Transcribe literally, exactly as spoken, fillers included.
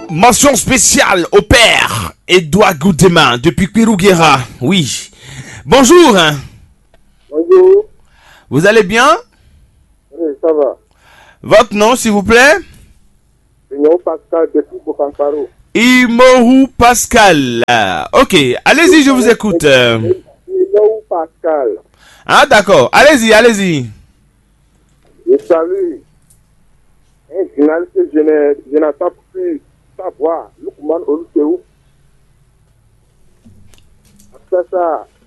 Mention spéciale au père Edouard Goudema depuis Pirouguera. Oui. Bonjour. Bonjour. Vous allez bien? Oui, ça va. Votre nom, s'il vous plaît? Imoru Pascal depuis Bokankaro. Imoru Pascal. Ok, allez-y, je vous écoute. Imoru Pascal. Ah, d'accord. Allez-y, allez-y. Je salue un journaliste que je n'ai- je n'entends plus savoir, Lukman Olusewu. Après ça,